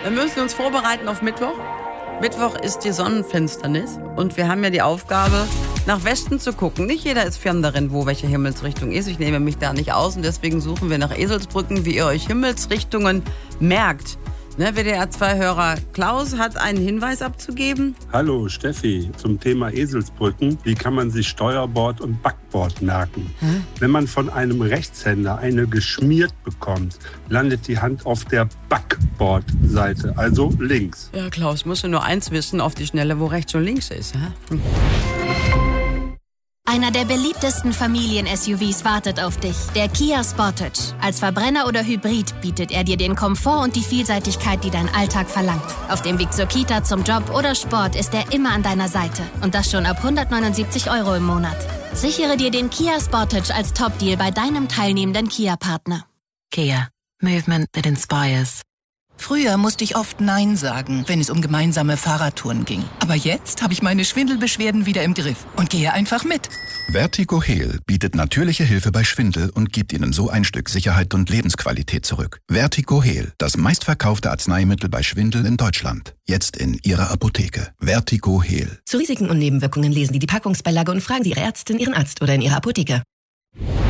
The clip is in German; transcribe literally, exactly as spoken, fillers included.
Wir müssen uns vorbereiten auf Mittwoch. Mittwoch ist die Sonnenfinsternis und wir haben ja die Aufgabe, nach Westen zu gucken. Nicht jeder ist firm darin, wo welche Himmelsrichtung ist. Ich nehme mich da nicht aus und deswegen suchen wir nach Eselsbrücken, wie ihr euch Himmelsrichtungen merkt. Ne, W D R zwei Hörer Klaus hat einen Hinweis abzugeben. Hallo Steffi, zum Thema Eselsbrücken. Wie kann man sich Steuerbord und Backbord merken? Hm? Wenn man von einem Rechtshänder eine geschmiert bekommt, landet die Hand auf der Backbordseite, also links. Ja, Klaus, musst du nur eins wissen auf die Schnelle, wo rechts und links ist. Hm? Einer der beliebtesten Familien-S U Vs wartet auf dich, der Kia Sportage. Als Verbrenner oder Hybrid bietet er dir den Komfort und die Vielseitigkeit, die dein Alltag verlangt. Auf dem Weg zur Kita, zum Job oder Sport ist er immer an deiner Seite. Und das schon ab hundertneunundsiebzig Euro im Monat. Sichere dir den Kia Sportage als Top-Deal bei deinem teilnehmenden Kia-Partner. Kia. Movement that inspires. Früher musste ich oft Nein sagen, wenn es um gemeinsame Fahrradtouren ging. Aber jetzt habe ich meine Schwindelbeschwerden wieder im Griff und gehe einfach mit. Vertigo Heal bietet natürliche Hilfe bei Schwindel und gibt Ihnen so ein Stück Sicherheit und Lebensqualität zurück. Vertigo Heal, das meistverkaufte Arzneimittel bei Schwindel in Deutschland. Jetzt in Ihrer Apotheke. Vertigo Heal. Zu Risiken und Nebenwirkungen lesen Sie die Packungsbeilage und fragen Sie Ihre Ärztin, Ihren Arzt oder in Ihrer Apotheke.